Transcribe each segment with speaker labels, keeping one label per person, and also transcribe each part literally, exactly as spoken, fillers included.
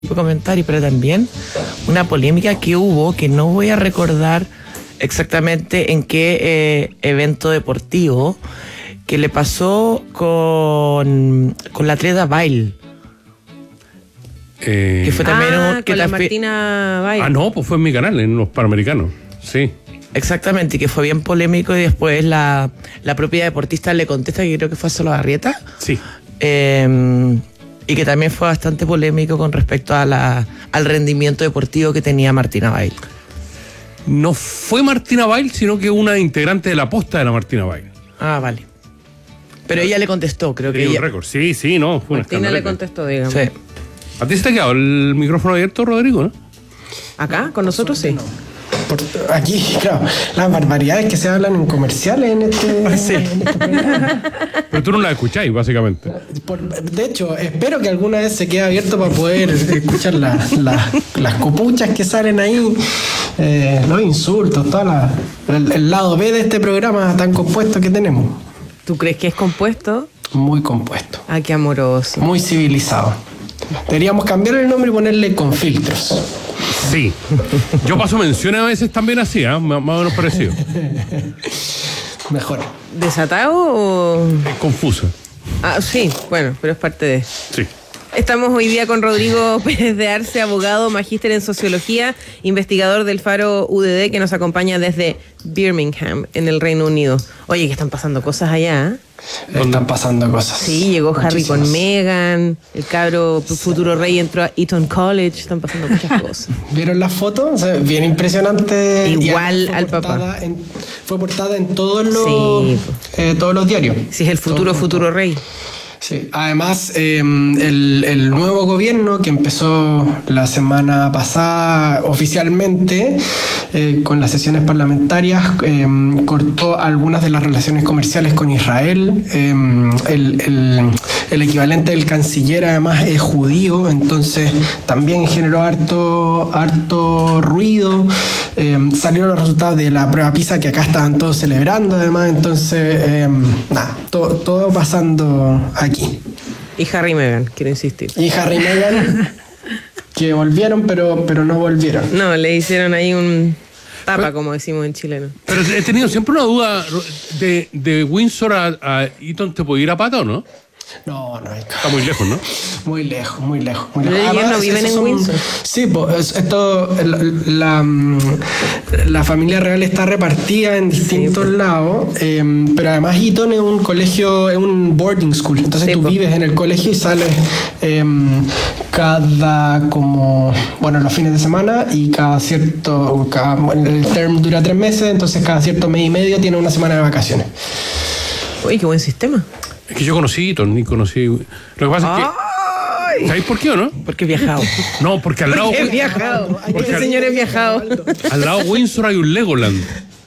Speaker 1: comentario, pero también una polémica que hubo, que no voy a recordar exactamente en qué eh, evento deportivo, que le pasó con, con la atleta Bail.
Speaker 2: Eh,
Speaker 1: que fue también
Speaker 3: ah,
Speaker 1: un, que
Speaker 3: con la
Speaker 1: tambi-
Speaker 3: Martina Bail.
Speaker 2: Ah, no, pues fue en mi canal, en los Panamericanos. Sí.
Speaker 1: Exactamente, y que fue bien polémico, y después la, la propia deportista le contesta, que creo que fue a Solo Arrieta.
Speaker 2: Sí.
Speaker 1: Eh, y que también fue bastante polémico con respecto a la, al rendimiento deportivo que tenía Martina Bail.
Speaker 2: No fue Martina Bail, sino que una integrante de la posta de la Martina Bail.
Speaker 1: Ah, vale. Pero ella le contestó, creo que
Speaker 2: Tiene un
Speaker 1: ella...
Speaker 2: récord. Sí, sí, no, fue una
Speaker 3: Martina le
Speaker 2: escandalera.
Speaker 3: contestó, digamos.
Speaker 1: Sí.
Speaker 2: ¿A ti se te ha quedado el micrófono abierto, Rodrigo, no?
Speaker 3: Acá, con nosotros sí.
Speaker 4: Por, aquí, claro, las barbaridades que se hablan en comerciales en este,
Speaker 1: Sí.
Speaker 4: en este programa.
Speaker 2: Pero tú no la escucháis, básicamente.
Speaker 4: Por- de hecho, espero que alguna vez se quede abierto para poder escuchar la- la- las copuchas que salen ahí, eh, los insultos, toda la- el, el lado B de este programa tan compuesto que tenemos.
Speaker 3: ¿Tú crees que es compuesto?
Speaker 4: Muy compuesto,
Speaker 3: Ah, qué amoroso.
Speaker 4: muy civilizado. Deberíamos cambiar el nombre y ponerle con filtros.
Speaker 2: Sí. Yo paso menciones a veces también así, ¿eh? Más más o menos parecido.
Speaker 4: Mejor.
Speaker 3: ¿Desatado o...?
Speaker 2: Es confuso.
Speaker 3: Ah, sí, bueno, pero es parte de...
Speaker 2: Sí.
Speaker 3: Estamos hoy día con Rodrigo Pérez de Arce, abogado, magíster en sociología, investigador del Faro U D D, que nos acompaña desde Birmingham, en el Reino Unido. Oye, que están pasando cosas allá, ¿eh?
Speaker 4: Están pasando cosas.
Speaker 3: Sí, llegó Harry con
Speaker 4: Muchísimas.
Speaker 3: Meghan, el cabro futuro rey entró a Eton College, están pasando muchas cosas.
Speaker 4: ¿Vieron las fotos? O sea, bien impresionante.
Speaker 3: Igual
Speaker 4: Y fue
Speaker 3: al
Speaker 4: portada
Speaker 3: papá.
Speaker 4: en- fue portada en todos los,
Speaker 3: Sí.
Speaker 4: eh, todos los diarios.
Speaker 3: Si es el futuro,
Speaker 4: Todo-
Speaker 3: futuro rey.
Speaker 4: Sí. Además, eh, el, el nuevo gobierno que empezó la semana pasada oficialmente eh, con las sesiones parlamentarias eh, cortó algunas de las relaciones comerciales con Israel. Eh, el, el- el equivalente del canciller además es judío, entonces también generó harto, harto ruido. Eh, salieron los resultados de la prueba PISA, que acá estaban todos celebrando además, entonces eh, nada, to- todo pasando aquí.
Speaker 3: Y Harry y Meghan, quiero insistir.
Speaker 4: Y Harry y Meghan, que volvieron, pero, pero no volvieron.
Speaker 3: No, le hicieron ahí un tapa, como decimos en chileno.
Speaker 2: Pero he tenido siempre una duda de, de Windsor a, a Eton, ¿te puede ir a pata o no?
Speaker 4: No, no hay
Speaker 2: Está muy lejos, ¿no?
Speaker 4: Muy lejos, muy lejos. Muy
Speaker 3: Pero
Speaker 4: lejos.
Speaker 3: ellos no
Speaker 4: Además,
Speaker 3: viven
Speaker 4: esos
Speaker 3: en
Speaker 4: son-
Speaker 3: Windsor.
Speaker 4: Sí, pues esto, el- la, mm, la familia real está repartida en distintos lados, eh, pero además Eton es un colegio, es un boarding school. Entonces
Speaker 3: Sí,
Speaker 4: tú
Speaker 3: po.
Speaker 4: vives en el colegio y sales eh, cada como, bueno, los fines de semana y cada cierto, cada, bueno, el term dura tres meses, entonces cada cierto mes y medio tiene una semana de vacaciones.
Speaker 3: Uy, qué buen sistema.
Speaker 2: Es que yo conocí Eton, ni conocí... Lo que pasa es que... ¿Sabéis por qué o no?
Speaker 1: Porque he viajado.
Speaker 2: No, porque al lado...
Speaker 3: Porque he viajado. Porque el señor es viajado.
Speaker 2: Al lado de Windsor hay un Legoland.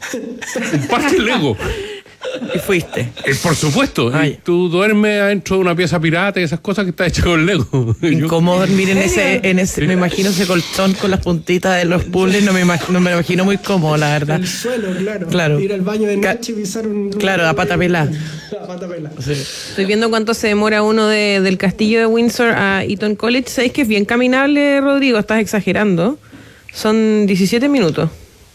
Speaker 2: Un parque Lego.
Speaker 1: Y fuiste.
Speaker 2: Eh, por supuesto.
Speaker 1: Ay.
Speaker 2: Y tú duermes adentro de una pieza pirata y esas cosas que está hecha con Lego.
Speaker 1: Y
Speaker 2: Yo-
Speaker 1: cómo dormir en ese, en ese, me imagino ese colchón con las puntitas de los puzzles, no me imagino, no me lo imagino muy cómodo, la verdad.
Speaker 4: El suelo, claro.
Speaker 1: Claro.
Speaker 4: Ir al baño de
Speaker 1: Ca-
Speaker 4: noche y pisar un...
Speaker 1: Claro, a pata pelada.
Speaker 4: A pata pelada.
Speaker 3: Estoy viendo cuánto se demora uno de- del castillo de Windsor a Eton College. ¿Sabéis que es bien caminable, Rodrigo? Estás exagerando. Son diecisiete minutos.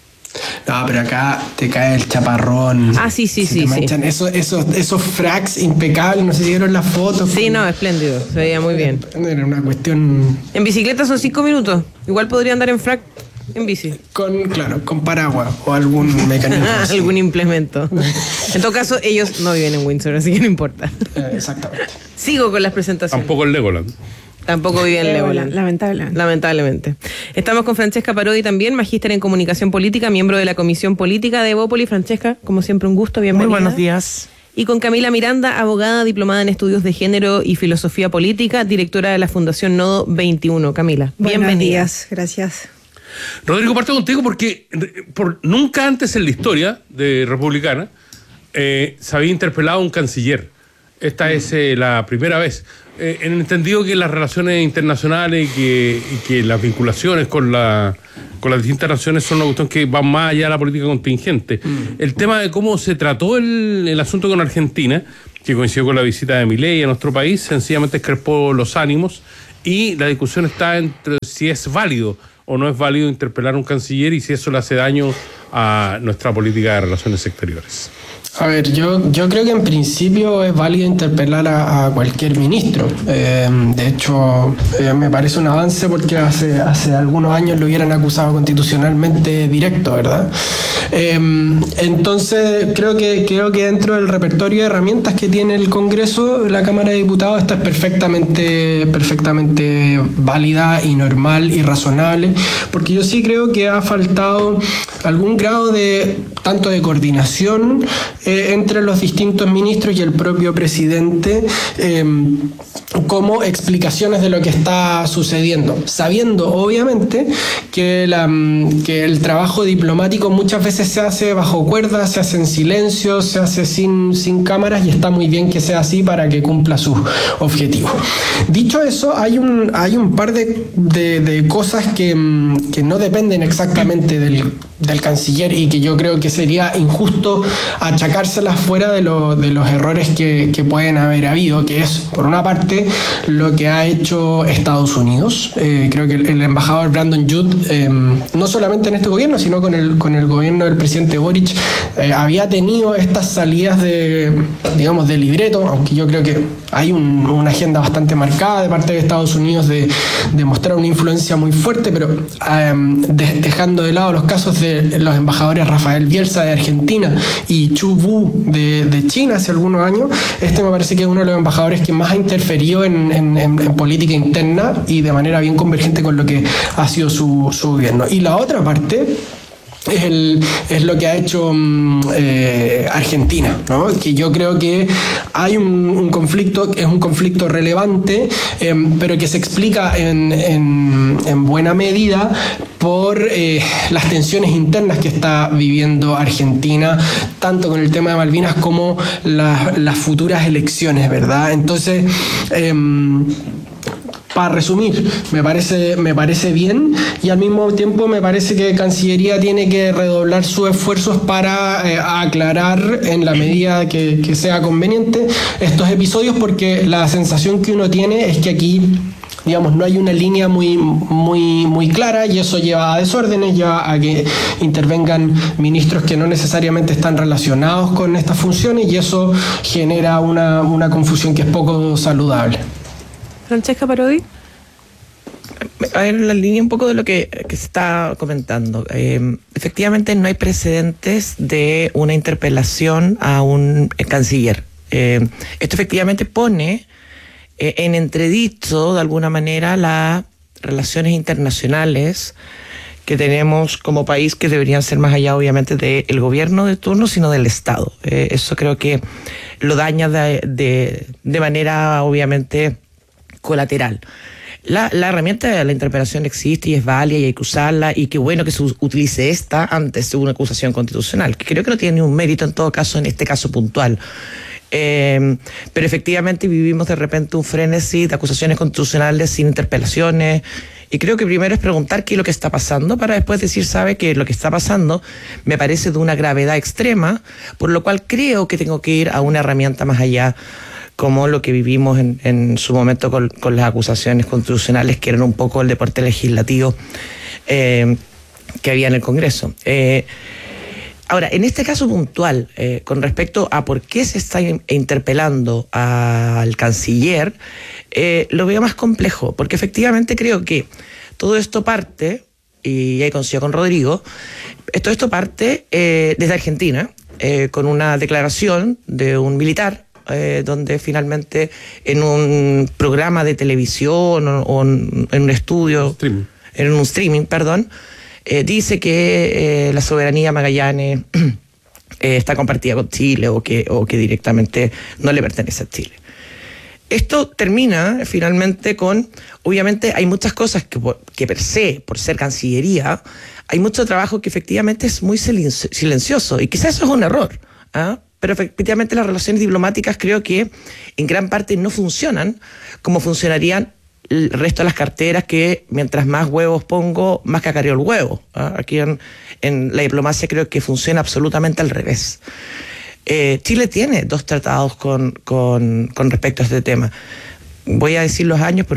Speaker 4: No, pero acá te cae el chaparrón.
Speaker 3: Ah, sí, sí,
Speaker 4: Se
Speaker 3: sí,
Speaker 4: te
Speaker 3: sí.
Speaker 4: manchan Esos, esos, esos fracs impecables, no sé si vieron las fotos.
Speaker 3: Sí, no, espléndido. Se veía muy bien.
Speaker 4: Era una cuestión
Speaker 3: En bicicleta son cinco minutos. Igual podría andar en frac en bici.
Speaker 4: con, claro, con paraguas o algún mecanismo. así.
Speaker 3: Algún implemento. En todo caso, ellos no viven en Windsor, así que no importa.
Speaker 4: Eh, exactamente.
Speaker 3: Sigo con las presentaciones.
Speaker 2: Tampoco el Legoland.
Speaker 3: Tampoco vive en Legoland.
Speaker 5: Lamentablemente.
Speaker 3: Lamentablemente. Estamos con Francesca Parodi también, magíster en comunicación política, miembro de la Comisión Política de Evópoli. Francesca, como siempre, un gusto, bienvenida.
Speaker 1: Muy buenos días.
Speaker 3: Y con Camila Miranda, abogada diplomada en estudios de género y filosofía política, directora de la Fundación Nodo veintiuno. Camila,
Speaker 5: Buenos
Speaker 3: bienvenida.
Speaker 5: días, gracias.
Speaker 2: Rodrigo, parto contigo porque eh, por, nunca antes en la historia de Republicana eh, se había interpelado a un canciller. Esta es eh, la primera vez. Eh, en el entendido que las relaciones internacionales y que, y que las vinculaciones con, la, con las distintas naciones son una cuestión que va más allá de la política contingente. Mm. El tema de cómo se trató el, el asunto con Argentina, que coincidió con la visita de Milei a nuestro país, sencillamente escrespó los ánimos y la discusión está entre si es válido o no es válido interpelar a un canciller y si eso le hace daño a nuestra política de relaciones exteriores.
Speaker 4: A ver, yo, yo creo que en principio es válido interpelar a, a cualquier ministro. Eh, de hecho, eh, me parece un avance porque hace, hace algunos años lo hubieran acusado constitucionalmente directo, ¿verdad? Eh, entonces, creo que, creo que dentro del repertorio de herramientas que tiene el Congreso, la Cámara de Diputados, esta es perfectamente, perfectamente válida y normal y razonable, porque yo sí creo que ha faltado algún grado de, tanto de coordinación, Eh, entre los distintos ministros y el propio presidente, eh, como explicaciones de lo que está sucediendo, sabiendo obviamente que, la, que el trabajo diplomático muchas veces se hace bajo cuerda, se hace en silencio, se hace sin, sin cámaras, y está muy bien que sea así para que cumpla sus objetivos. Dicho eso, hay un, hay un par de, de, de cosas que, que no dependen exactamente del, del canciller y que yo creo que sería injusto achacárselas fuera de, lo, de los errores que, que pueden haber habido, que es, por una parte, lo que ha hecho Estados Unidos. Eh, creo que el, el embajador Brandon Judd, eh, no solamente en este gobierno, sino con el, con el gobierno del presidente Boric, eh, había tenido estas salidas de, digamos, de libreto, aunque yo creo que hay un, una agenda bastante marcada de parte de Estados Unidos de, de mostrar una influencia muy fuerte, pero eh, de, dejando de lado los casos de los embajadores Rafael Bielsa de Argentina y Chu Wu de, de China hace algunos años, este me parece que es uno de los embajadores que más ha interferido en, en, en, en política interna y de manera bien convergente con lo que ha sido su, su gobierno. Y la otra parte es, el, es lo que ha hecho eh, Argentina, ¿no? Que yo creo que hay un, un conflicto, es un conflicto relevante, eh, pero que se explica en, en, en buena medida por eh, las tensiones internas que está viviendo Argentina, tanto con el tema de Malvinas como la, las futuras elecciones, ¿verdad? Entonces, eh, para resumir, me parece, me parece bien, y al mismo tiempo me parece que Cancillería tiene que redoblar sus esfuerzos para eh, aclarar en la medida que, que sea conveniente estos episodios, porque la sensación que uno tiene es que aquí, digamos, no hay una línea muy, muy, muy clara, y eso lleva a desórdenes, lleva a que intervengan ministros que no necesariamente están relacionados con estas funciones, y eso genera una, una confusión que es poco saludable.
Speaker 3: Francesca Parodi.
Speaker 1: A ver, en la línea un poco de lo que, que se está comentando. Eh, efectivamente, no hay precedentes de una interpelación a un canciller. Eh, esto efectivamente pone eh, en entredicho, de alguna manera, las relaciones internacionales que tenemos como país, que deberían ser más allá, obviamente, del gobierno de turno, sino del Estado. Eh, eso creo que lo daña de, de, de manera, obviamente, colateral. La, la herramienta de la interpelación existe y es válida y hay que usarla, y qué bueno que se utilice esta antes de una acusación constitucional, que creo que no tiene ningún mérito en todo caso en este caso puntual. Eh, pero efectivamente vivimos de repente un frenesí de acusaciones constitucionales sin interpelaciones, y creo que primero es preguntar qué es lo que está pasando para después decir, sabe que lo que está pasando me parece de una gravedad extrema, por lo cual creo que tengo que ir a una herramienta más allá, como lo que vivimos en, en su momento con, con las acusaciones constitucionales, que eran un poco el deporte legislativo eh, que había en el Congreso. Eh, ahora, en este caso puntual, eh, con respecto a por qué se está interpelando al canciller, eh, lo veo más complejo, porque efectivamente creo que todo esto parte, y ahí coincido con Rodrigo, todo esto parte eh, desde Argentina, eh, con una declaración de un militar, Eh, donde finalmente en un programa de televisión o, o en, en un estudio,
Speaker 2: streaming.
Speaker 1: en un streaming, perdón, eh, dice que eh, la soberanía Magallanes eh, está compartida con Chile, o que, o que directamente no le pertenece a Chile. Esto termina finalmente con, obviamente hay muchas cosas que, que per se, por ser Cancillería, hay mucho trabajo que efectivamente es muy silencioso, y quizás eso es un error, ¿ah? Pero efectivamente las relaciones diplomáticas creo que en gran parte no funcionan como funcionarían el resto de las carteras, que mientras más huevos pongo, más cacareo el huevo. ¿Ah? Aquí en, en la diplomacia creo que funciona absolutamente al revés. Eh, Chile tiene dos tratados con, con, con respecto a este tema. Voy a decir los años, pero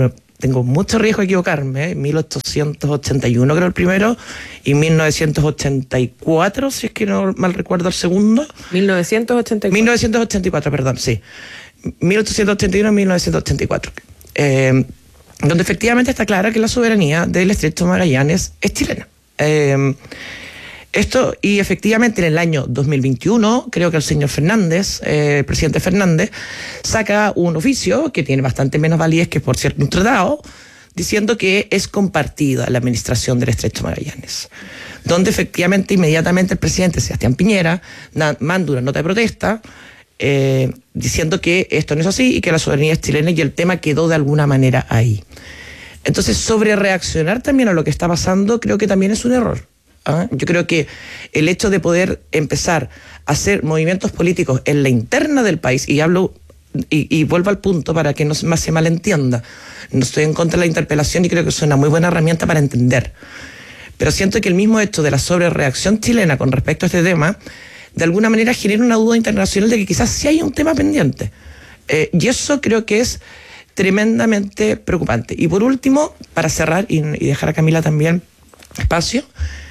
Speaker 1: tengo mucho riesgo de equivocarme, ¿eh? mil ochocientos ochenta y uno creo el primero, y mil novecientos ochenta y cuatro, si es que no mal recuerdo el segundo.
Speaker 3: mil novecientos ochenta y cuatro.
Speaker 1: mil novecientos ochenta y cuatro, perdón, sí. mil ochocientos ochenta y uno y mil novecientos ochenta y cuatro. Eh, donde efectivamente está clara que la soberanía del Estrecho de Magallanes es chilena. Eh, Esto, y efectivamente en el año dos mil veintiuno, creo que el señor Fernández, eh, el presidente Fernández, saca un oficio que tiene bastante menos validez que, por cierto, un tratado, diciendo que es compartida la administración del Estrecho de Magallanes. Donde efectivamente, inmediatamente el presidente Sebastián Piñera na, manda una nota de protesta eh, diciendo que esto no es así y que la soberanía es chilena, y el tema quedó de alguna manera ahí. Entonces, sobre reaccionar también a lo que está pasando, creo que también es un error. ¿Ah? Yo creo que el hecho de poder empezar a hacer movimientos políticos en la interna del país, y hablo y, y vuelvo al punto para que no se, más se malentienda, no estoy en contra de la interpelación y creo que es una muy buena herramienta para entender, pero siento que el mismo hecho de la sobrereacción chilena con respecto a este tema de alguna manera genera una duda internacional de que quizás sí hay un tema pendiente, eh, y eso creo que es tremendamente preocupante. Y por último, para cerrar y, y dejar a Camila también espacio,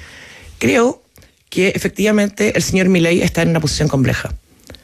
Speaker 1: creo que efectivamente el señor Milei está en una posición compleja.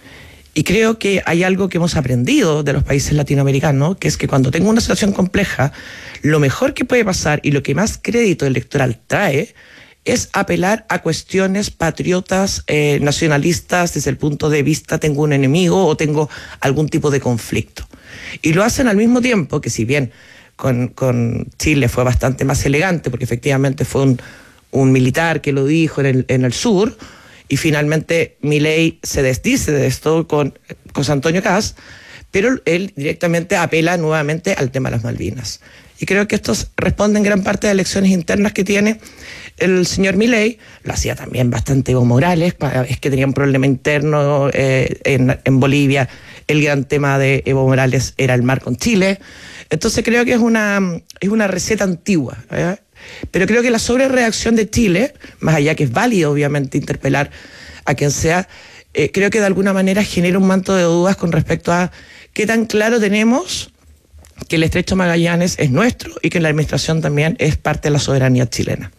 Speaker 1: Y creo que hay algo que hemos aprendido de los países latinoamericanos, que es que cuando tengo una situación compleja, lo mejor que puede pasar y lo que más crédito electoral trae es apelar a cuestiones patriotas, eh, nacionalistas, desde el punto de vista tengo un enemigo o tengo algún tipo de conflicto. Y lo hacen al mismo tiempo que, si bien con, con Chile fue bastante más elegante, porque efectivamente fue un un militar que lo dijo en el, en el sur, y finalmente Milei se desdice de esto con, con Antonio Kast, pero él directamente apela nuevamente al tema de las Malvinas. Y creo que esto responde en gran parte a elecciones internas que tiene el señor Milei. Lo hacía también bastante Evo Morales, es que tenía un problema interno eh, en, en Bolivia. El gran tema de Evo Morales era el mar con Chile. Entonces creo que es una, es una receta antigua, ¿eh? Pero creo que la sobrereacción de Chile, más allá que es válido obviamente interpelar a quien sea, eh, creo que de alguna manera genera un manto de dudas con respecto a qué tan claro tenemos que el Estrecho de Magallanes es nuestro y que la administración también es parte de la soberanía chilena.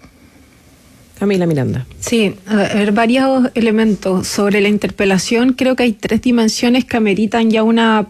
Speaker 3: Camila Miranda.
Speaker 5: Sí, a ver, varios elementos sobre la interpelación. Creo que hay tres dimensiones que ameritan ya una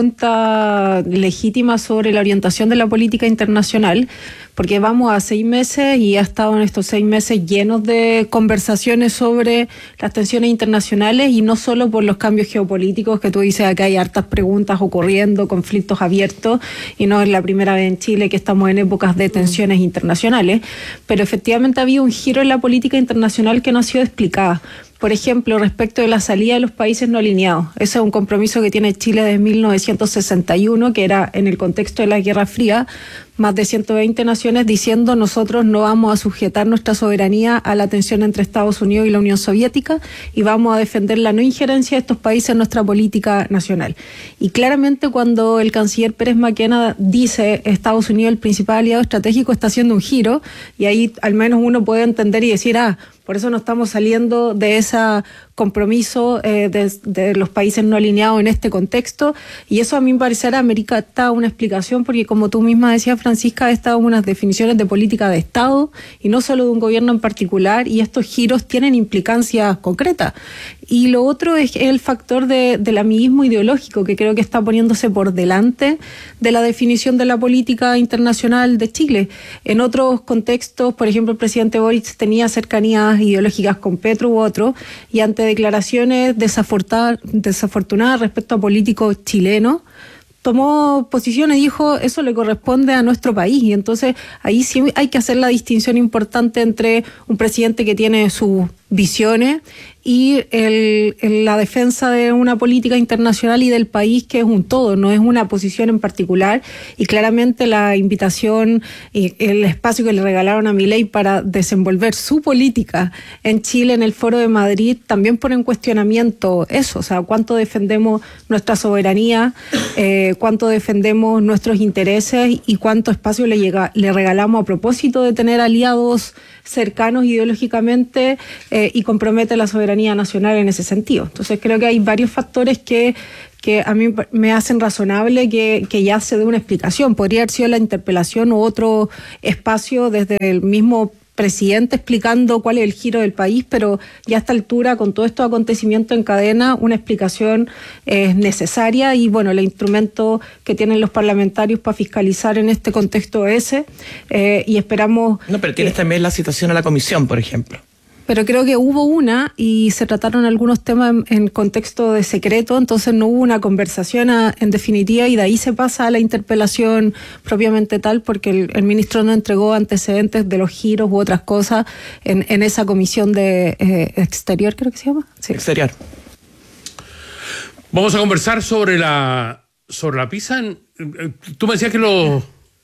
Speaker 5: pregunta legítima sobre la orientación de la política internacional, porque vamos a seis meses y ha estado en estos seis meses llenos de conversaciones sobre las tensiones internacionales, y no solo por los cambios geopolíticos que tú dices, acá hay hartas preguntas ocurriendo, conflictos abiertos, y no es la primera vez en Chile que estamos en épocas de tensiones internacionales, pero efectivamente había un giro en la política internacional que no ha sido explicada. Por ejemplo, respecto de la salida de los países no alineados. Ese es un compromiso que tiene Chile desde mil novecientos sesenta y uno, que era en el contexto de la Guerra Fría, más de ciento veinte naciones diciendo nosotros no vamos a sujetar nuestra soberanía a la tensión entre Estados Unidos y la Unión Soviética, y vamos a defender la no injerencia de estos países en nuestra política nacional. Y claramente cuando el canciller Pérez Maquena dice Estados Unidos el principal aliado estratégico, está haciendo un giro, y ahí al menos uno puede entender y decir, ah, por eso no estamos saliendo de ese compromiso eh, de, de los países no alineados en este contexto, y eso a mí me parecerá amerita una explicación, porque como tú misma decías, Francisca, estas son unas definiciones de política de Estado y no solo de un gobierno en particular, y estos giros tienen implicancias concretas. Y lo otro es el factor de, del amiguismo ideológico, que creo que está poniéndose por delante de la definición de la política internacional de Chile. En otros contextos, por ejemplo, el presidente Boric tenía cercanías ideológicas con Petro u otro, y ante declaraciones desafortunadas, desafortunadas respecto a políticos chilenos, tomó posición y dijo eso le corresponde a nuestro país. Y entonces ahí sí hay que hacer la distinción importante entre un presidente que tiene sus visiones y el, el, la defensa de una política internacional y del país, que es un todo, no es una posición en particular. Y claramente la invitación y el espacio que le regalaron a Milei para desenvolver su política en Chile, en el Foro de Madrid, también pone en cuestionamiento eso, o sea, cuánto defendemos nuestra soberanía, eh, cuánto defendemos nuestros intereses y cuánto espacio le, llega, le regalamos a propósito de tener aliados cercanos ideológicamente eh, y compromete la soberanía soberanía nacional en ese sentido. Entonces creo que hay varios factores que, que a mí me hacen razonable que, que ya se dé una explicación. Podría haber sido la interpelación u otro espacio desde el mismo presidente explicando cuál es el giro del país, pero ya a esta altura, con todos estos acontecimientos en cadena, una explicación es necesaria y bueno, el instrumento que tienen los parlamentarios para fiscalizar en este contexto es ese, eh, y esperamos...
Speaker 1: No, pero tienes
Speaker 5: que,
Speaker 1: también la citación a la comisión, por ejemplo.
Speaker 5: Pero creo que hubo una y se trataron algunos temas en, en contexto de secreto, entonces no hubo una conversación a, en definitiva y de ahí se pasa a la interpelación propiamente tal porque el, el ministro no entregó antecedentes de los giros u otras cosas en, en esa comisión de eh, exterior, creo que se llama.
Speaker 1: Sí. Exterior.
Speaker 2: Vamos a conversar sobre la, sobre la PISA. Tú me decías que los...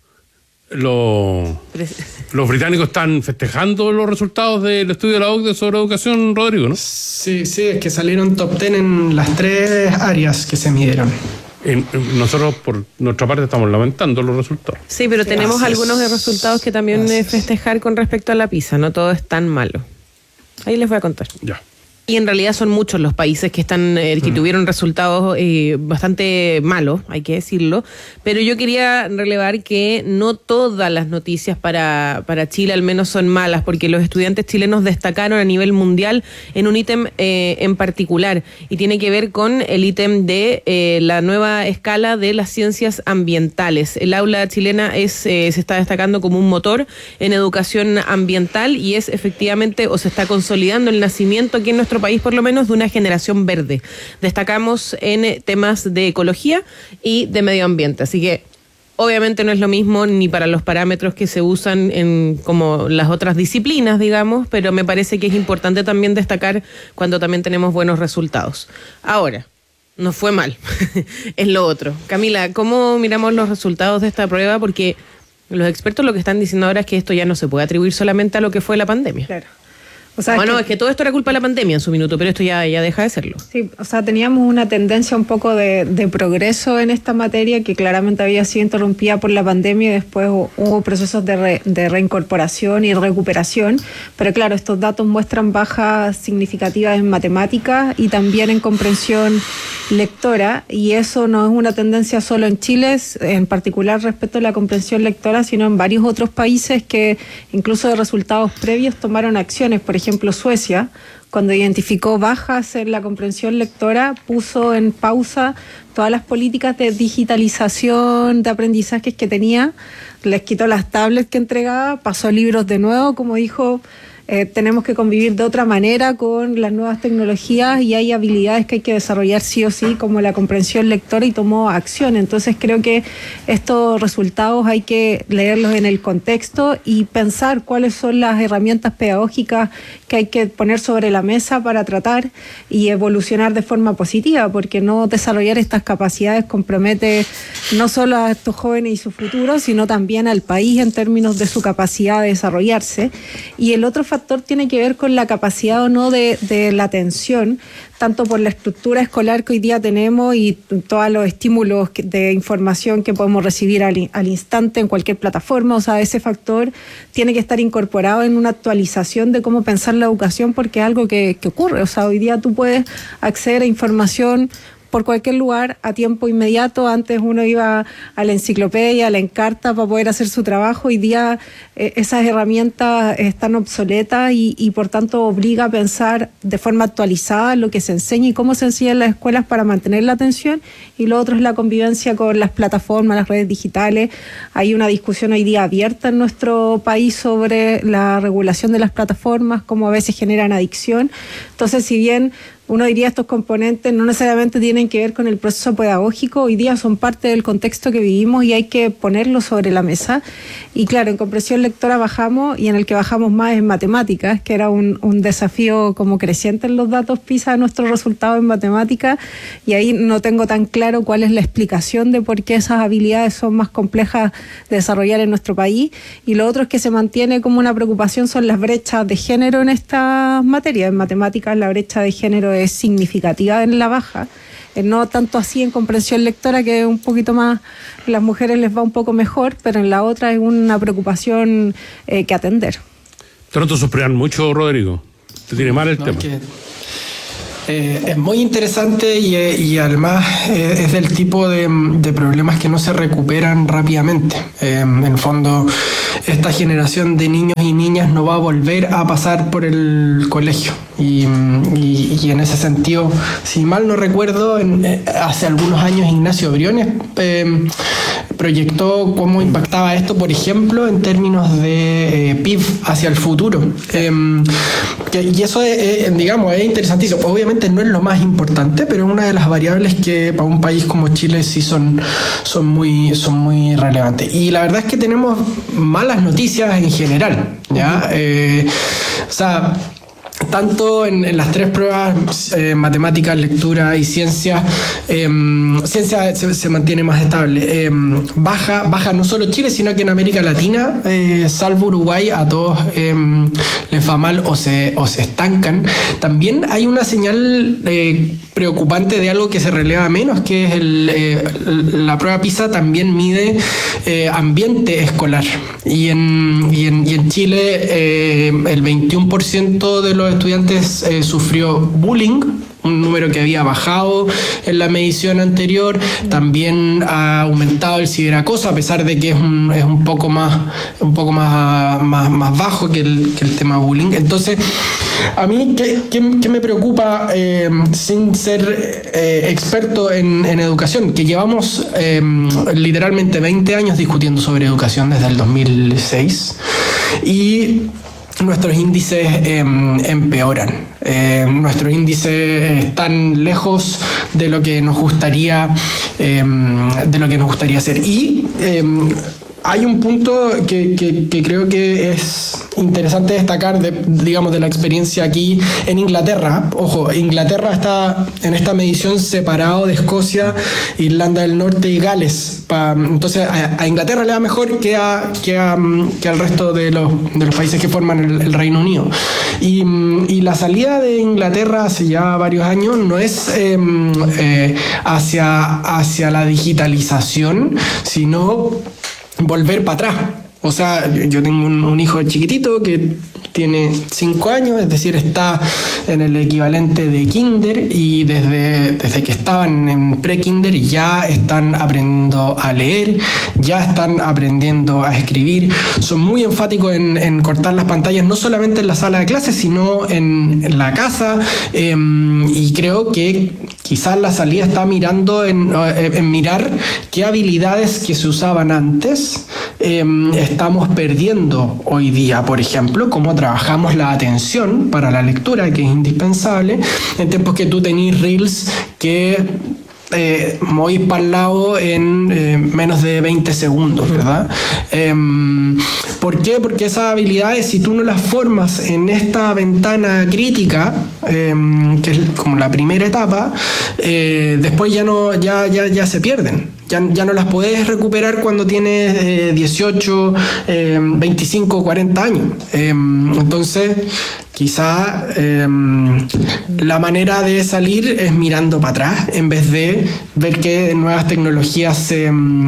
Speaker 2: Los, los británicos están festejando los resultados del estudio de la O C D E sobre educación, Rodrigo, ¿no?
Speaker 4: Sí, sí, es que salieron top diez en las tres áreas que se midieron.
Speaker 2: En, en, nosotros, por nuestra parte, estamos lamentando los resultados.
Speaker 3: Sí, pero tenemos
Speaker 4: Gracias.
Speaker 3: algunos de resultados que también
Speaker 4: Gracias.
Speaker 3: festejar con respecto a la PISA. No todo es tan malo. Ahí les voy a contar.
Speaker 2: Ya.
Speaker 3: Y en realidad son muchos los países que están eh, que tuvieron resultados eh, bastante malos, hay que decirlo. Pero yo quería relevar que no todas las noticias para, para Chile al menos son malas, porque los estudiantes chilenos destacaron a nivel mundial en un ítem eh, en particular, y tiene que ver con el ítem de eh, la nueva escala de las ciencias ambientales. El aula chilena es eh, se está destacando como un motor en educación ambiental y es efectivamente, o se está consolidando el nacimiento aquí en nuestro país por lo menos, de una generación verde. Destacamos en temas de ecología y de medio ambiente, así que obviamente no es lo mismo ni para los parámetros que se usan en como las otras disciplinas, digamos, pero me parece que es importante también destacar cuando también tenemos buenos resultados. Ahora, no fue mal, es lo otro. Camila, ¿cómo miramos los resultados de esta prueba? Porque los expertos lo que están diciendo ahora es que esto ya no se puede atribuir solamente a lo que fue la pandemia.
Speaker 5: Claro. O sea,
Speaker 3: bueno,
Speaker 5: es que,
Speaker 3: es que todo esto era culpa de la pandemia en su minuto, pero esto ya, ya deja de serlo.
Speaker 5: Sí, o sea, teníamos una tendencia un poco de, de progreso en esta materia que claramente había sido interrumpida por la pandemia y después hubo procesos de, re, de reincorporación y recuperación, pero claro, estos datos muestran bajas significativas en matemáticas y también en comprensión lectora, y eso no es una tendencia solo en Chile, en particular respecto a la comprensión lectora, sino en varios otros países que incluso de resultados previos tomaron acciones. Por ejemplo, Suecia, cuando identificó bajas en la comprensión lectora, puso en pausa todas las políticas de digitalización de aprendizajes que tenía, les quitó las tablets que entregaba, pasó libros de nuevo, como dijo, eh, tenemos que convivir de otra manera con las nuevas tecnologías y hay habilidades que hay que desarrollar sí o sí, como la comprensión lectora, y tomó acción. Entonces creo que estos resultados hay que leerlos en el contexto y pensar cuáles son las herramientas pedagógicas que hay que poner sobre la mesa para tratar y evolucionar de forma positiva, porque no desarrollar estas capacidades compromete no solo a estos jóvenes y su futuro, sino también al país en términos de su capacidad de desarrollarse. Y el otro factor tiene que ver con la capacidad o no de, de la atención, tanto por la estructura escolar que hoy día tenemos y todos los estímulos de información que podemos recibir al, al instante en cualquier plataforma. O sea, ese factor tiene que estar incorporado en una actualización de cómo pensar la educación, porque es algo que, que ocurre. O sea, hoy día tú puedes acceder a información por cualquier lugar a tiempo inmediato. Antes uno iba a la enciclopedia, a la Encarta para poder hacer su trabajo. Hoy día eh, esas herramientas están obsoletas y, y por tanto obliga a pensar de forma actualizada lo que se enseña y cómo se enseña en las escuelas para mantener la atención. Y lo otro es la convivencia con las plataformas, las redes digitales. Hay una discusión hoy día abierta en nuestro país sobre la regulación de las plataformas, cómo a veces generan adicción. Entonces, si bien uno diría estos componentes no necesariamente tienen que ver con el proceso pedagógico, hoy día son parte del contexto que vivimos y hay que ponerlos sobre la mesa. Y claro, en comprensión lectora bajamos, y en el que bajamos más es matemáticas, que era un, un desafío como creciente en los datos PISA de nuestros resultados en matemáticas, y ahí no tengo tan claro cuál es la explicación de por qué esas habilidades son más complejas de desarrollar en nuestro país. Y lo otro es que se mantiene como una preocupación son las brechas de género en estas materias. En matemáticas la brecha de género es significativa en la baja, eh, no tanto así en comprensión lectora, que es un poquito más, a las mujeres les va un poco mejor, pero en la otra es una preocupación eh, que atender.
Speaker 2: ¿Te no te suspiran mucho, Rodrigo? ¿Te tiene mal el
Speaker 4: No,
Speaker 2: tema?
Speaker 4: que Eh, es muy interesante y, y además eh, es del tipo de, de problemas que no se recuperan rápidamente. Eh, en el fondo, esta generación de niños y niñas no va a volver a pasar por el colegio. Y, y, y en ese sentido, si mal no recuerdo, en, eh, hace algunos años Ignacio Briones eh, proyectó cómo impactaba esto, por ejemplo, en términos de eh, P I B hacia el futuro. Eh, que, y eso, es, eh, digamos, es interesantísimo. Obviamente no es lo más importante, pero es una de las variables que para un país como Chile sí son, son, muy, son muy relevantes. Y la verdad es que tenemos malas noticias en general, ¿ya? Eh, o sea... Tanto en, en las tres pruebas, eh, matemáticas, lectura y ciencia, eh, ciencia se, se mantiene más estable. Eh, baja, baja no solo Chile, sino que en América Latina, eh, salvo Uruguay, a todos eh, les va mal o se, o se estancan. También hay una señal eh, preocupante de algo que se releva menos, que es el, eh, la prueba PISA también mide eh, ambiente escolar. Y en, y en, y en Chile eh, el veintiuno por ciento de los estudiantes eh, sufrió bullying, un número que había bajado en la medición anterior. También ha aumentado el ciberacoso, a pesar de que es un, es un poco más un poco más, más, más bajo que el, que el tema bullying. Entonces, a mí, ¿qué, qué, qué me preocupa eh, sin ser eh, experto en, en educación? Que llevamos eh, literalmente veinte años discutiendo sobre educación desde el dos mil seis y nuestros índices eh, empeoran. Eh, nuestros índices están lejos de lo que nos gustaría eh, de lo que nos gustaría hacer. Y eh, hay un punto que, que, que creo que es interesante destacar, de, digamos, de la experiencia aquí en Inglaterra. Ojo, Inglaterra está en esta medición separado de Escocia, Irlanda del Norte y Gales. Pa, entonces, a, a Inglaterra le va mejor que, a, que, a, que al resto de los, de los países que forman el, el Reino Unido. Y, y la salida de Inglaterra hace ya varios años no es eh, eh, hacia, hacia la digitalización, sino volver para atrás. O sea, yo tengo un, un hijo chiquitito que tiene cinco años, es decir, está en el equivalente de kinder, y desde, desde que estaban en pre-kinder ya están aprendiendo a leer, ya están aprendiendo a escribir. Son muy enfáticos en, en cortar las pantallas, no solamente en la sala de clases, sino en, en la casa, eh, y creo que quizás la salida está mirando en, en mirar qué habilidades que se usaban antes eh, estamos perdiendo hoy día. Por ejemplo, cómo trabajamos la atención para la lectura, que es indispensable, en tiempos que tú tenés reels que eh, movís para el lado en eh, menos de veinte segundos, ¿verdad? Eh, ¿Por qué? Porque esas habilidades, si tú no las formas en esta ventana crítica, eh, que es como la primera etapa, eh, después ya no ya, ya, ya se pierden. Ya, ya no las podés recuperar cuando tienes eh, dieciocho, eh, veinticinco, cuarenta años. Eh, entonces, quizá eh, la manera de salir es mirando para atrás, en vez de ver qué nuevas tecnologías se,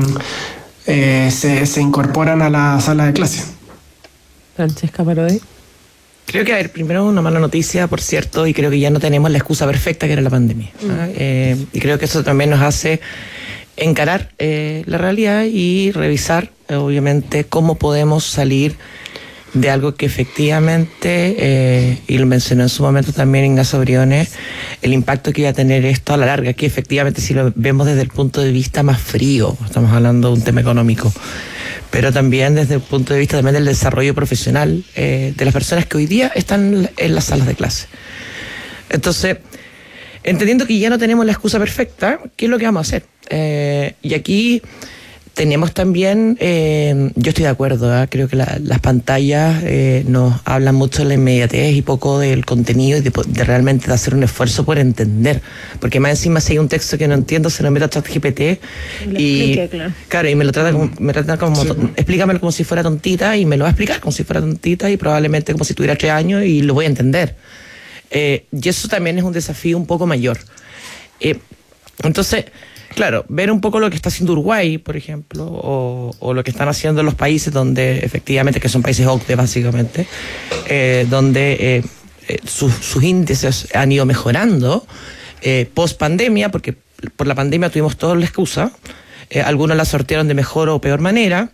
Speaker 4: eh, se, se incorporan a la sala de clase.
Speaker 3: Francesca Parodi.
Speaker 1: Creo que, a ver, primero una mala noticia, por cierto, y creo que ya no tenemos la excusa perfecta que era la pandemia. Mm. ¿Ah? Eh, y creo que eso también nos hace encarar eh, la realidad y revisar, eh, obviamente, cómo podemos salir de algo que efectivamente, eh, y lo mencionó en su momento también Ignacio Briones, el impacto que iba a tener esto a la larga, que efectivamente si lo vemos desde el punto de vista más frío, estamos hablando de un tema económico, pero también desde el punto de vista también del desarrollo profesional eh, de las personas que hoy día están en las salas de clase. Entonces, entendiendo que ya no tenemos la excusa perfecta, ¿qué es lo que vamos a hacer? Eh, y aquí tenemos también, eh, yo estoy de acuerdo, ¿eh? Creo que la, las pantallas eh, nos hablan mucho de la inmediatez y poco del contenido y de, de realmente de hacer un esfuerzo por entender, porque más encima si hay un texto que no entiendo se lo meto a ChatGPT y
Speaker 5: explique, claro.
Speaker 1: claro, y me lo trata como, me trata como sí. explícamelo como si fuera tontita y me lo va a explicar como si fuera tontita y probablemente como si tuviera tres años y lo voy a entender. Eh, y eso también es un desafío un poco mayor. Eh, entonces, claro, ver un poco lo que está haciendo Uruguay, por ejemplo, o, o lo que están haciendo los países donde efectivamente, que son países O C D E básicamente, eh, donde eh, eh, sus, sus índices han ido mejorando eh, post pandemia, porque por la pandemia tuvimos toda la excusa, eh, algunos la sortearon de mejor o peor manera,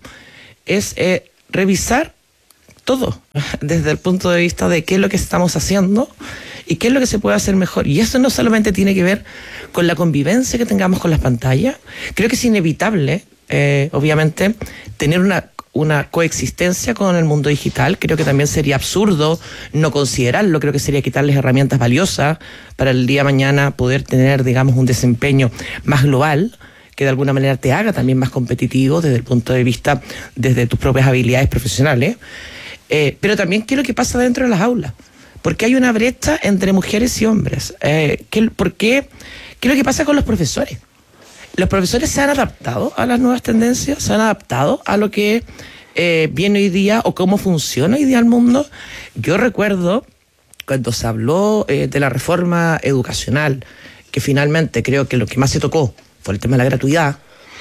Speaker 1: es eh, revisar todo desde el punto de vista de qué es lo que estamos haciendo y qué es lo que se puede hacer mejor. Y eso no solamente tiene que ver con la convivencia que tengamos con las pantallas. Creo que es inevitable, eh, obviamente, tener una, una coexistencia con el mundo digital. Creo que también sería absurdo no considerarlo. Creo que sería quitarles herramientas valiosas para el día de mañana poder tener, digamos, un desempeño más global, que de alguna manera te haga también más competitivo desde el punto de vista, desde tus propias habilidades profesionales. Eh, pero también qué es lo que pasa dentro de las aulas. Porque hay una brecha entre mujeres y hombres. Eh, ¿qué, ¿Por qué? ¿Qué es lo que pasa con los profesores? Los profesores se han adaptado a las nuevas tendencias, se han adaptado a lo que eh, viene hoy día o cómo funciona hoy día el mundo. Yo recuerdo cuando se habló eh, de la reforma educacional, que finalmente creo que lo que más se tocó fue el tema de la gratuidad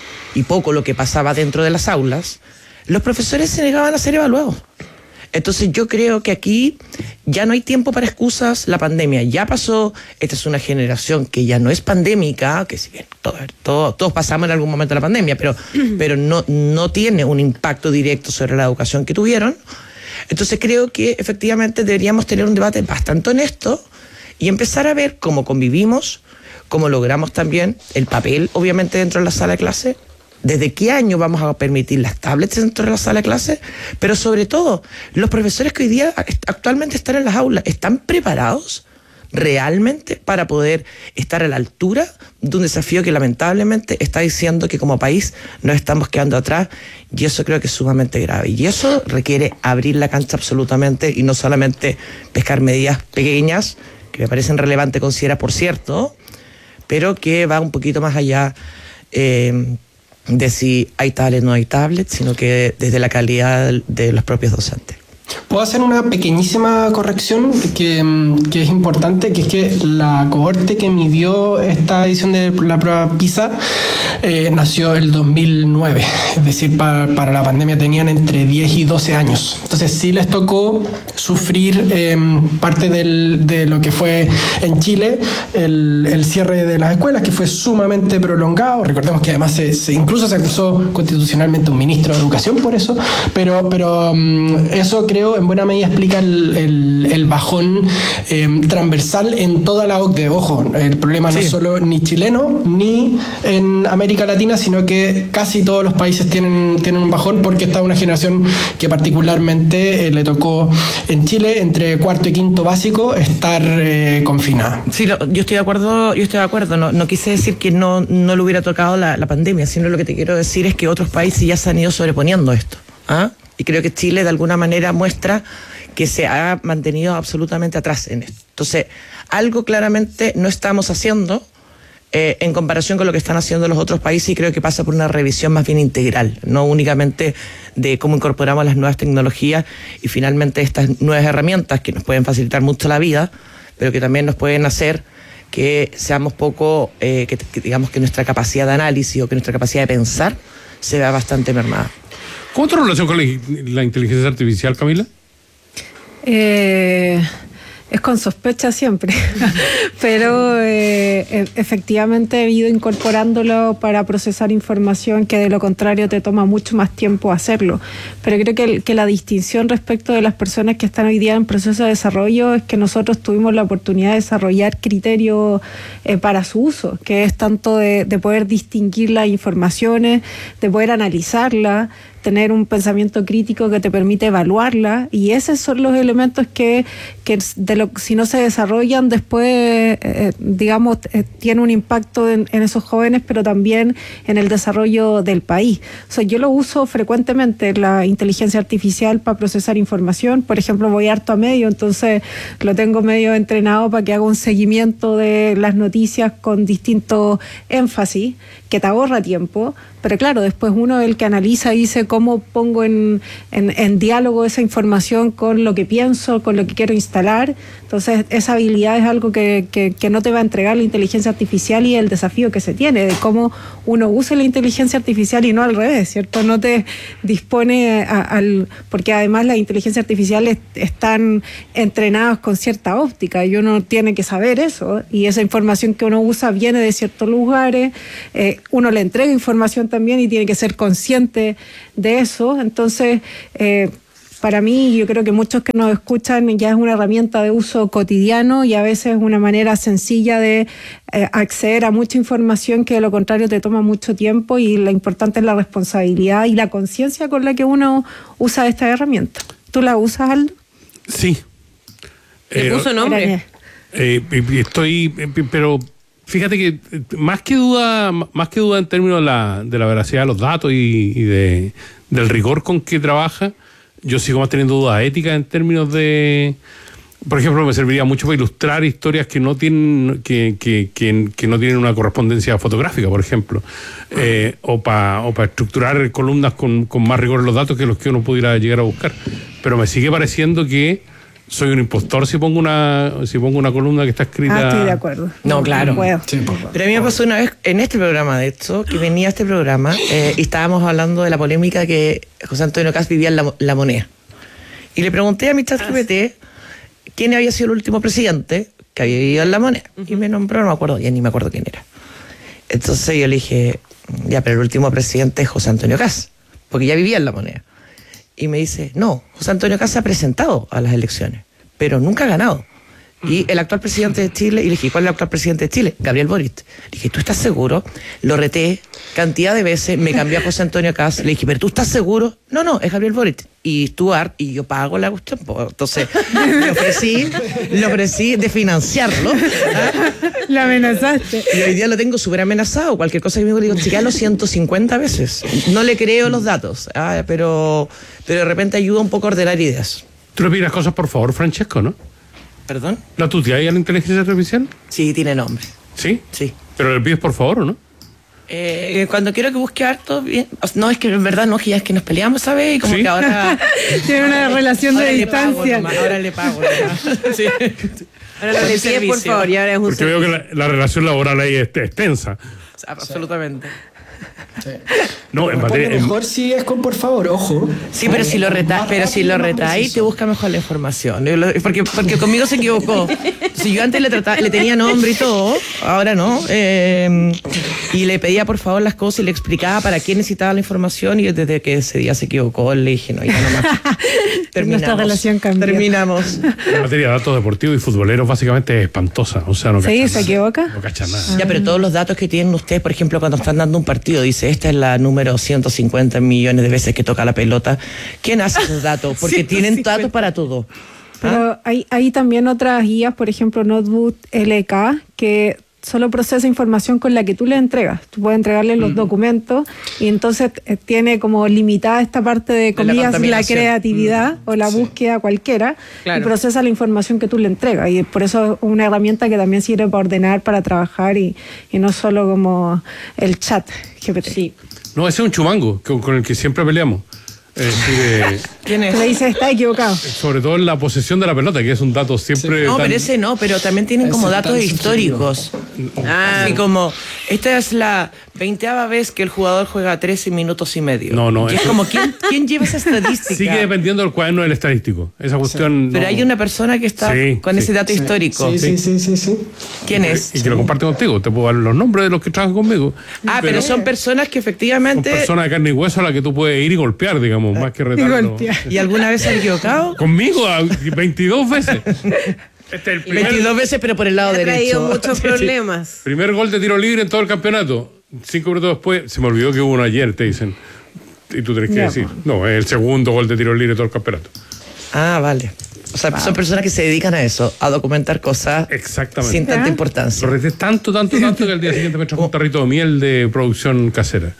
Speaker 1: y poco lo que pasaba dentro de las aulas, los profesores se negaban a ser evaluados. Entonces yo creo que aquí ya no hay tiempo para excusas, la pandemia ya pasó, esta es una generación que ya no es pandémica, que si bien todo, todo, todos pasamos en algún momento la pandemia, pero, pero no, no tiene un impacto directo sobre la educación que tuvieron. Entonces creo que efectivamente deberíamos tener un debate bastante honesto y empezar a ver cómo convivimos, cómo logramos también el papel, obviamente, dentro de la sala de clase. ¿Desde qué año vamos a permitir las tablets dentro de la sala de clase? Pero sobre todo, los profesores que hoy día actualmente están en las aulas, ¿están preparados realmente para poder estar a la altura de un desafío que lamentablemente está diciendo que como país nos estamos quedando atrás? Y eso creo que es sumamente grave. Y eso requiere abrir la cancha absolutamente y no solamente pescar medidas pequeñas, que me parecen relevantes considerar, por cierto, pero que va un poquito más allá eh, de si hay tablets o no hay tablets, sino que desde la calidad de los propios docentes.
Speaker 4: Puedo hacer una pequeñísima corrección que, que es importante, que es que la cohorte que midió esta edición de la prueba PISA eh, nació el dos mil nueve, es decir, para, para la pandemia tenían entre diez y doce años. Entonces sí les tocó sufrir eh, parte del, de lo que fue en Chile el, el cierre de las escuelas, que fue sumamente prolongado. Recordemos que además se, se, incluso se acusó constitucionalmente un ministro de Educación por eso, pero, pero um, eso creo en buena medida explica el, el, el bajón eh, transversal en toda la O C D E. Ojo, el problema no sí. es solo ni chileno ni en América Latina, sino que casi todos los países tienen, tienen un bajón, porque está una generación que particularmente eh, le tocó en Chile, entre cuarto y quinto básico, estar eh, confinada.
Speaker 1: Sí, lo, yo estoy de acuerdo, yo estoy de acuerdo. No, no quise decir que no, no le hubiera tocado la, la pandemia, sino lo que te quiero decir es que otros países ya se han ido sobreponiendo esto. ¿Ah? Y creo que Chile de alguna manera muestra que se ha mantenido absolutamente atrás en esto. Entonces, algo claramente no estamos haciendo eh, en comparación con lo que están haciendo los otros países, y creo que pasa por una revisión más bien integral, no únicamente de cómo incorporamos las nuevas tecnologías y finalmente estas nuevas herramientas que nos pueden facilitar mucho la vida, pero que también nos pueden hacer que seamos poco, eh, que, que digamos que nuestra capacidad de análisis o que nuestra capacidad de pensar se vea bastante mermada.
Speaker 2: ¿Cómo es tu relación con la, la inteligencia artificial, Camila?
Speaker 5: Eh, es con sospecha siempre, pero eh, efectivamente he ido incorporándolo para procesar información que de lo contrario te toma mucho más tiempo hacerlo. Pero creo que, que la distinción respecto de las personas que están hoy día en proceso de desarrollo es que nosotros tuvimos la oportunidad de desarrollar criterios eh, para su uso, que es tanto de, de poder distinguir las informaciones, de poder analizarlas, tener un pensamiento crítico que te permite evaluarla, y esos son los elementos que, que de lo, si no se desarrollan después, eh, digamos, eh, tiene un impacto en, en esos jóvenes, pero también en el desarrollo del país. O sea, yo lo uso frecuentemente, la inteligencia artificial, para procesar información. Por ejemplo, voy harto a medio, entonces lo tengo medio entrenado para que haga un seguimiento de las noticias con distintos énfasis, que te ahorra tiempo, pero claro, después uno es el que analiza y dice cómo pongo en, en, en diálogo esa información con lo que pienso, con lo que quiero instalar. Entonces, esa habilidad es algo que, que, que no te va a entregar la inteligencia artificial y el desafío que se tiene de cómo uno usa la inteligencia artificial y no al revés, ¿cierto? No te dispone a, al... Porque además las inteligencias artificiales están entrenadas con cierta óptica y uno tiene que saber eso, y esa información que uno usa viene de ciertos lugares, eh, uno le entrega información también y tiene que ser consciente de eso. Entonces, eh, para mí, yo creo que muchos que nos escuchan ya es una herramienta de uso cotidiano y a veces una manera sencilla de eh, acceder a mucha información que de lo contrario te toma mucho tiempo, y lo importante es la responsabilidad y la conciencia con la que uno usa esta herramienta. ¿Tú la usas, Aldo?
Speaker 2: Sí.
Speaker 3: ¿Le
Speaker 2: Eh,
Speaker 3: puso nombre?
Speaker 2: Eh, estoy, pero fíjate que más que duda, más que duda en términos de la, de la veracidad de los datos y, y de, del rigor con que trabaja, yo sigo más teniendo dudas éticas en términos de, por ejemplo, me serviría mucho para ilustrar historias que no tienen, que, que, que, que no tienen una correspondencia fotográfica, por ejemplo, eh, o para o para estructurar columnas con, con más rigor en los datos que los que uno pudiera llegar a buscar. Pero me sigue pareciendo que soy un impostor si pongo una si pongo una columna que está escrita.
Speaker 5: Ah, estoy de acuerdo.
Speaker 1: No, claro.
Speaker 5: puedo.
Speaker 4: Sí, pues.
Speaker 1: Pero a mí me pasó una vez en este programa, de hecho, que venía a este programa eh, y estábamos hablando de la polémica que José Antonio Caz vivía en la, la Moneda. Y le pregunté a mi ChatGPT quién había sido el último presidente que había vivido en la Moneda. Uh-huh. Y me nombró, no me acuerdo, ya ni me acuerdo quién era. Entonces yo le dije, ya, pero el último presidente es José Antonio Caz, porque ya vivía en la Moneda. Y me dice, no, José Antonio Caz se ha presentado a las elecciones, pero nunca ha ganado. Y el actual presidente de Chile, y le dije, ¿cuál es el actual presidente de Chile? Gabriel Boric. Le dije, ¿tú estás seguro? Lo reté cantidad de veces, me cambió a José Antonio Caz. Le dije, ¿pero tú estás seguro? No, no, es Gabriel Boric. Y Stuart, y yo pago la cuestión. Pues, entonces, le ofrecí, le ofrecí de financiarlo. ¿Ah?
Speaker 5: La amenazaste.
Speaker 1: Y hoy día lo tengo súper amenazado. Cualquier cosa que me digo, le digo, chequealo ciento cincuenta veces. No le creo los datos, ¿ah? pero, pero de repente ayuda un poco a ordenar ideas.
Speaker 2: Tú le pides las cosas, por favor, Francesco, ¿no?
Speaker 1: ¿Perdón?
Speaker 2: ¿La tuya y a la inteligencia artificial?
Speaker 1: Sí, tiene nombre.
Speaker 2: ¿Sí?
Speaker 1: Sí.
Speaker 2: ¿Pero le pides por favor o no?
Speaker 1: Eh, cuando quiero que busque harto, bien, no, es que en verdad no, que ya es que nos peleamos, ¿sabes? Y como
Speaker 2: ¿Sí?
Speaker 1: que ahora...
Speaker 5: Tiene una relación de
Speaker 1: ahora le
Speaker 5: distancia.
Speaker 1: pago nomás, ahora le pago. nomás. Sí.
Speaker 3: Ahora lo
Speaker 1: Un
Speaker 3: le pides, por
Speaker 1: servicio.
Speaker 3: favor, y ahora es un
Speaker 2: Porque veo que la, la relación laboral ahí es extensa.
Speaker 1: Absolutamente.
Speaker 2: No, en
Speaker 4: Responde
Speaker 2: materia... en-
Speaker 4: mejor si es con por favor, ojo.
Speaker 1: Sí, pero si lo reta, pero si lo retáis, te busca mejor la información. Yo lo- Porque, porque conmigo se equivocó. Si yo antes le trataba, le tenía nombre y todo, ahora no. eh, y le pedía por favor las cosas y le explicaba para qué necesitaba la información, y desde que ese día se equivocó, le dije, no, ya nomás. Terminamos.
Speaker 5: Nuestra relación cambió.
Speaker 1: Terminamos.
Speaker 2: En materia de datos deportivos y futboleros, básicamente es espantosa. O sea, no
Speaker 5: Sí,
Speaker 2: cachan
Speaker 5: se
Speaker 2: nada.
Speaker 5: equivoca.
Speaker 2: No cachan nada.
Speaker 1: Ya, pero todos los datos que tienen ustedes, por ejemplo, cuando están dando un partido, dice, esta es la número ciento cincuenta millones de veces que toca la pelota. ¿Quién hace esos datos? Porque tienen
Speaker 5: ciento cincuenta.
Speaker 1: datos para todo.
Speaker 5: Pero hay, hay también otras guías, por ejemplo, Notebook L K, que solo procesa información con la que tú le entregas. Tú puedes entregarle los documentos y entonces eh, tiene como limitada esta parte de
Speaker 1: la
Speaker 5: comillas, la,
Speaker 1: contaminación.
Speaker 5: creatividad o la búsqueda cualquiera,
Speaker 3: Claro.
Speaker 5: y procesa la información que tú le entregas. Y por eso es una herramienta que también sirve para ordenar, para trabajar y, y no solo como el chat G P T.
Speaker 3: Sí.
Speaker 2: No, ese es un chumango con, con el que siempre peleamos. Es decir, eh,
Speaker 1: ¿Quién es?
Speaker 5: Le dice, está equivocado.
Speaker 2: sobre todo en la posesión de la pelota, que es un dato siempre...
Speaker 1: No,
Speaker 2: tan-
Speaker 1: pero ese no, pero también tienen
Speaker 4: Ese
Speaker 1: como
Speaker 4: es
Speaker 1: datos
Speaker 4: tan
Speaker 1: históricos.
Speaker 3: Ah,
Speaker 1: Así como, esta es la veinteava vez que el jugador juega trece minutos y medio.
Speaker 2: No, no,
Speaker 1: Y es
Speaker 2: eso-
Speaker 1: como, ¿quién, quién lleva esa estadística?
Speaker 2: Sigue dependiendo del cuaderno del estadístico. Esa cuestión...
Speaker 1: Pero
Speaker 2: no-
Speaker 1: hay una persona que está
Speaker 2: Sí,
Speaker 1: con
Speaker 2: sí.
Speaker 1: ese dato histórico.
Speaker 4: Sí, sí, sí, sí, sí.
Speaker 1: ¿Quién es?
Speaker 2: Y que lo comparte contigo. Te puedo dar los nombres de los que trabajan conmigo.
Speaker 1: Ah, pero, son personas que
Speaker 2: Son
Speaker 1: efectivamente...
Speaker 2: personas de carne y hueso a las que tú puedes ir y golpear, digamos, más que retarlo.
Speaker 5: golpear.
Speaker 1: ¿Y alguna vez se han equivocado?
Speaker 2: Conmigo, a veintidós veces. Este es el primer,
Speaker 1: veintidós veces, pero por el lado
Speaker 3: ha traído
Speaker 1: derecho.
Speaker 3: muchos problemas.
Speaker 2: primer gol de tiro libre en todo el campeonato. Cinco minutos después, se me olvidó que hubo uno ayer, te dicen. Y tú tenés que
Speaker 5: Ya,
Speaker 2: decir, no, es el segundo gol de tiro libre de todo el campeonato.
Speaker 1: Ah, vale. O sea, son personas que se dedican a eso, a documentar cosas
Speaker 2: Exactamente.
Speaker 1: sin tanta
Speaker 5: Ya.
Speaker 1: importancia.
Speaker 2: Lo reté tanto, tanto, tanto que al día siguiente me trajo un tarrito de miel de producción casera.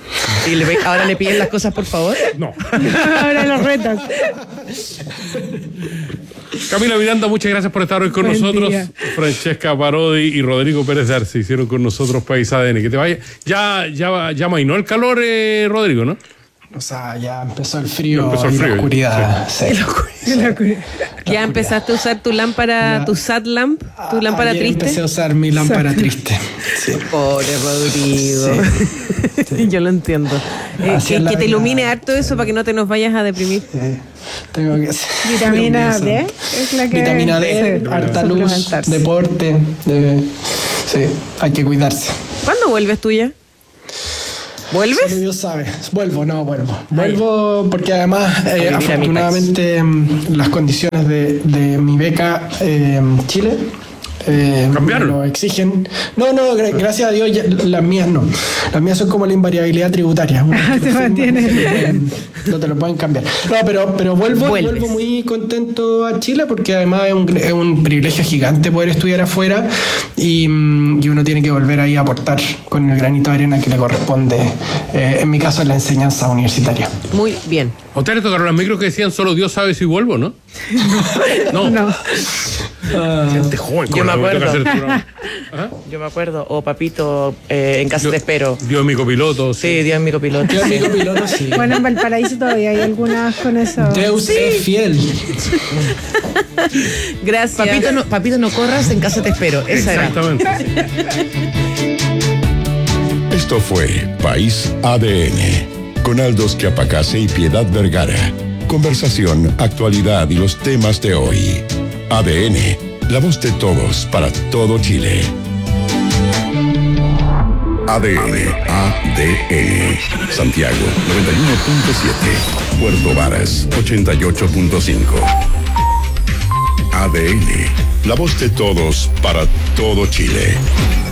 Speaker 1: Y le, ahora le piden las cosas, por favor.
Speaker 2: No.
Speaker 5: Ahora los retas.
Speaker 2: Camila Miranda, muchas gracias por estar hoy con
Speaker 5: Buen
Speaker 2: nosotros.
Speaker 5: día.
Speaker 2: Francesca Parodi y Rodrigo Pérez de Arce hicieron con nosotros País A D N. Que te vaya. Ya, ya, ya mainó el calor, eh, Rodrigo, ¿no?
Speaker 4: O sea, ya empezó el frío,
Speaker 2: Ya empezó el
Speaker 4: y
Speaker 2: frío,
Speaker 4: la oscuridad. Sí.
Speaker 3: ¿Ya empezaste a usar tu lámpara,
Speaker 4: Ya.
Speaker 3: tu sad lamp, tu lámpara
Speaker 4: Ayer
Speaker 3: triste?
Speaker 4: empecé a usar mi lámpara triste. Sí.
Speaker 3: Pobre Rodrigo. Yo lo entiendo. Eh,
Speaker 4: Así
Speaker 3: que,
Speaker 4: es la
Speaker 3: que te
Speaker 4: vida.
Speaker 3: ilumine harto eso para que no te nos vayas a deprimir.
Speaker 4: Eh, tengo que hacer.
Speaker 5: Vitamina
Speaker 4: Eso.
Speaker 5: D es la que...
Speaker 4: Vitamina D,
Speaker 5: sí,
Speaker 4: harta luz,
Speaker 5: suplementarse.
Speaker 4: deporte. de- sí, hay que cuidarse.
Speaker 3: ¿Cuándo vuelves tú ya?
Speaker 4: Solo
Speaker 3: ¿Vuelves?
Speaker 4: Dios sabe. Vuelvo, no, vuelvo. Vuelvo porque además, eh,
Speaker 1: vivir a mi
Speaker 4: afortunadamente, mm, las condiciones de, de mi beca eh, Chile eh,
Speaker 2: ¿Cambiaron?
Speaker 4: me lo exigen. No, no, gra- gracias a Dios, ya- las mías no. Las mías son como la invariabilidad tributaria.
Speaker 5: Ah, se mantiene.
Speaker 4: No te lo pueden cambiar. No, pero, pero vuelvo,
Speaker 3: Vuelves.
Speaker 4: vuelvo muy contento a Chile porque además es un, es un privilegio gigante poder estudiar afuera y, mm, y uno tiene que volver ahí a aportar con el granito de arena que le corresponde, eh, en mi caso, en la enseñanza universitaria.
Speaker 3: Muy bien.
Speaker 2: ¿A ustedes les tocaron las micros que decían solo Dios sabe si vuelvo, no? No.
Speaker 5: No.
Speaker 2: Gente joven,
Speaker 1: Yo
Speaker 2: con
Speaker 1: me
Speaker 2: la que toca
Speaker 1: acuerdo.
Speaker 2: hacer el programa. ¿Ah?
Speaker 1: Yo me acuerdo, o papito, eh, en casa
Speaker 2: Dios-
Speaker 1: te espero.
Speaker 2: Dios mi copiloto.
Speaker 1: Sí, Dios es mi copiloto.
Speaker 4: Yo,
Speaker 1: sí.
Speaker 4: amigo piloto, sí.
Speaker 5: Bueno, en Valparaíso todavía hay algunas con eso.
Speaker 4: Deus es fiel.
Speaker 3: Gracias.
Speaker 1: Papito no, papito, no corras, en casa te espero. Esa era.
Speaker 2: Exactamente.
Speaker 6: Esto fue País A D N, con Aldos Quiapacase y Piedad Vergara. Conversación, actualidad y los temas de hoy. A D N, la voz de todos para todo Chile. A D N, A D N, Santiago noventa y uno punto siete, Puerto Varas ochenta y ocho punto cinco. A D N, la voz de todos para todo Chile.